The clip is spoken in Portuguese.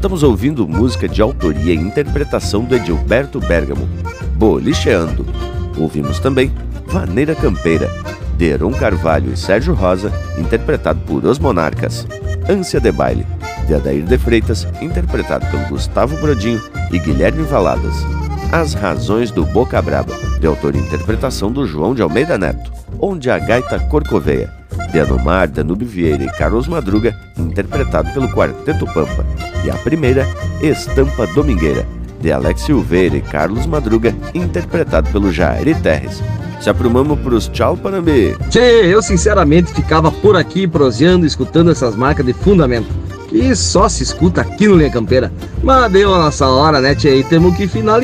Estamos ouvindo música de autoria e interpretação do Edilberto Bergamo, Bolicheando. Ouvimos também Vaneira Campeira, de Heron Carvalho e Sérgio Rosa, interpretado por Os Monarcas. Ânsia de Baile, de Adair de Freitas, interpretado pelo Gustavo Brodinho e Guilherme Valadas. As Razões do Boca Braba, de autoria e interpretação do João de Almeida Neto. Onde a Gaita Corcoveia, de Anomar, Danúbio Vieira e Carlos Madruga, interpretado pelo Quarteto Pampa. E a primeira, Estampa Domingueira, de Alex Silveira e Carlos Madruga, interpretado pelo Jair Terres. Se aprumamos pros tchau, Panambi. Tchê, eu sinceramente ficava por aqui proseando, escutando essas marcas de fundamento, que só se escuta aqui no Linha Campeira. Mas deu a nossa hora, né, tchê? E temos que finalizar.